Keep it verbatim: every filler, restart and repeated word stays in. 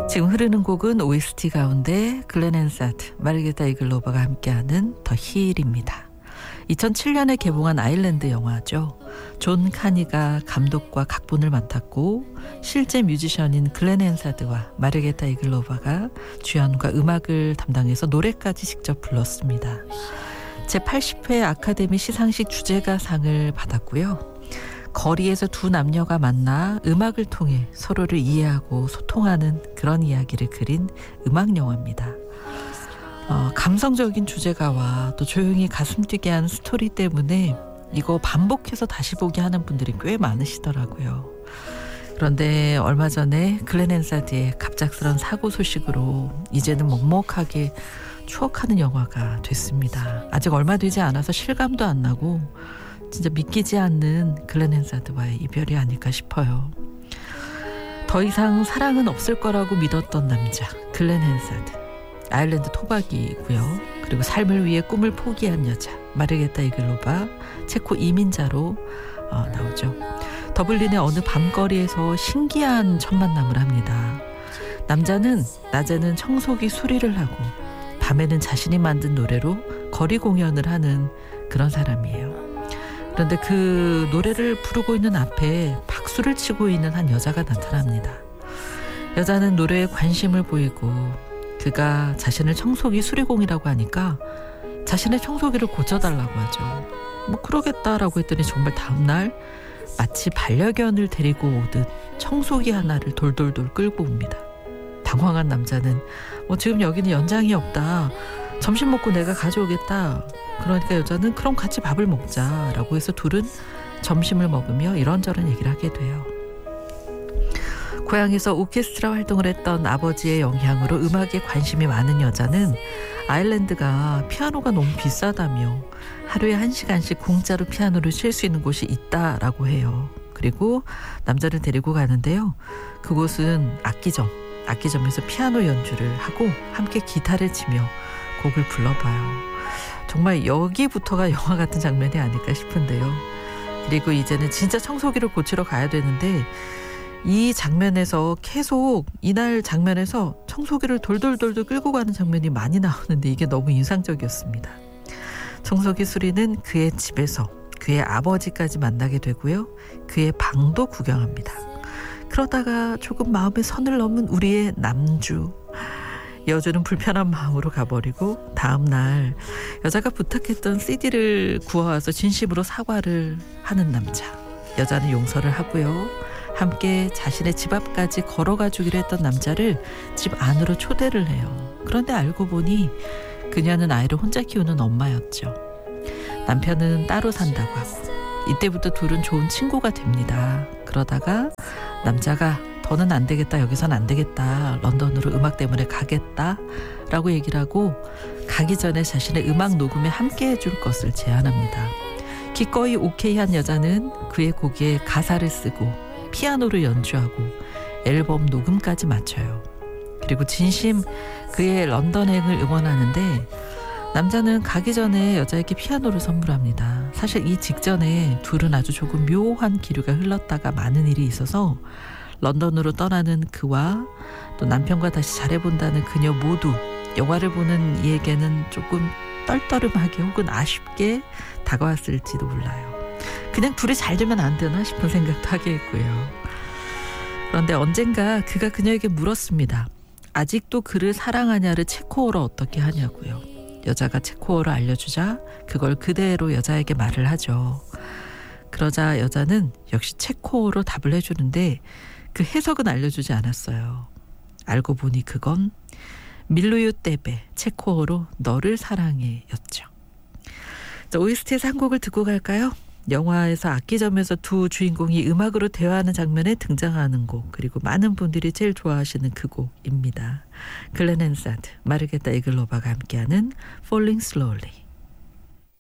지금 흐르는 곡은 오에스티 가운데 글렌 앤사드, 마르게타 이글로바가 함께하는 더 힐입니다. 이천칠 년에 개봉한 아일랜드 영화죠. 존 카니가 감독과 각본을 맡았고 실제 뮤지션인 글렌 앤사드와 마르게타 이글로바가 주연과 음악을 담당해서 노래까지 직접 불렀습니다. 제팔십 회 아카데미 시상식 주제가상을 받았고요. 거리에서 두 남녀가 만나 음악을 통해 서로를 이해하고 소통하는 그런 이야기를 그린 음악 영화입니다. 어, 감성적인 주제가와 또 조용히 가슴 뛰게 하는 스토리 때문에 이거 반복해서 다시 보게 하는 분들이 꽤 많으시더라고요. 그런데 얼마 전에 글렌 앤사드의 갑작스런 사고 소식으로 이제는 먹먹하게 추억하는 영화가 됐습니다. 아직 얼마 되지 않아서 실감도 안 나고 진짜 믿기지 않는 글렌 앤사드와의 이별이 아닐까 싶어요. 더 이상 사랑은 없을 거라고 믿었던 남자 글렌 앤사드, 아일랜드 토박이고요. 그리고 삶을 위해 꿈을 포기한 여자 마르게타 이글로바, 체코 이민자로 어, 나오죠. 더블린의 어느 밤거리에서 신기한 첫 만남을 합니다. 남자는 낮에는 청소기 수리를 하고 밤에는 자신이 만든 노래로 거리 공연을 하는 그런 사람이에요. 그런데 그 노래를 부르고 있는 앞에 박수를 치고 있는 한 여자가 나타납니다. 여자는 노래에 관심을 보이고 그가 자신을 청소기 수리공이라고 하니까 자신의 청소기를 고쳐달라고 하죠. 뭐 그러겠다라고 했더니 정말 다음날 마치 반려견을 데리고 오듯 청소기 하나를 돌돌돌 끌고 옵니다. 당황한 남자는 뭐 지금 여기는 연장이 없다. 점심 먹고 내가 가져오겠다. 그러니까 여자는 그럼 같이 밥을 먹자라고 해서 둘은 점심을 먹으며 이런저런 얘기를 하게 돼요. 고향에서 오케스트라 활동을 했던 아버지의 영향으로 음악에 관심이 많은 여자는 아일랜드가 피아노가 너무 비싸다며 하루에 한 시간씩 공짜로 피아노를 칠 수 있는 곳이 있다라고 해요. 그리고 남자를 데리고 가는데요. 그곳은 악기점, 악기점에서 피아노 연주를 하고 함께 기타를 치며 곡을 불러봐요. 정말 여기부터가 영화 같은 장면이 아닐까 싶은데요. 그리고 이제는 진짜 청소기를 고치러 가야 되는데 이 장면에서 계속 이날 장면에서 청소기를 돌돌돌돌 끌고 가는 장면이 많이 나오는데 이게 너무 인상적이었습니다. 청소기 수리는 그의 집에서 그의 아버지까지 만나게 되고요. 그의 방도 구경합니다. 그러다가 조금 마음의 선을 넘은 우리의 남주 여주는 불편한 마음으로 가버리고 다음날 여자가 부탁했던 씨디를 구워와서 진심으로 사과를 하는 남자. 여자는 용서를 하고요. 함께 자신의 집 앞까지 걸어가 주기로 했던 남자를 집 안으로 초대를 해요. 그런데 알고 보니 그녀는 아이를 혼자 키우는 엄마였죠. 남편은 따로 산다고 하고 이때부터 둘은 좋은 친구가 됩니다. 그러다가 남자가 더는 안 되겠다, 여기선 안 되겠다, 런던으로 음악 때문에 가겠다 라고 얘기를 하고 가기 전에 자신의 음악 녹음에 함께 해줄 것을 제안합니다. 기꺼이 오케이 한 여자는 그의 곡에 가사를 쓰고 피아노를 연주하고 앨범 녹음까지 마쳐요. 그리고 진심 그의 런던행을 응원하는데 남자는 가기 전에 여자에게 피아노를 선물합니다. 사실 이 직전에 둘은 아주 조금 묘한 기류가 흘렀다가 많은 일이 있어서 런던으로 떠나는 그와 또 남편과 다시 잘해본다는 그녀 모두 영화를 보는 이에게는 조금 떨떠름하게 혹은 아쉽게 다가왔을지도 몰라요. 그냥 둘이 잘 되면 안 되나 싶은 생각도 하게 했고요. 그런데 언젠가 그가 그녀에게 물었습니다. 아직도 그를 사랑하냐를 체코어로 어떻게 하냐고요. 여자가 체코어로 알려주자 그걸 그대로 여자에게 말을 하죠. 그러자 여자는 역시 체코어로 답을 해주는데 그 해석은 알려주지 않았어요. 알고 보니 그건 밀루유 떼베, 체코어로 너를 사랑해 였죠. 오에스티에서 한 곡을 듣고 갈까요? 영화에서 악기점에서 두 주인공이 음악으로 대화하는 장면에 등장하는 곡, 그리고 많은 분들이 제일 좋아하시는 그 곡입니다. 글렌 앤사드, 마르게타 이글로바가 함께하는 Falling Slowly.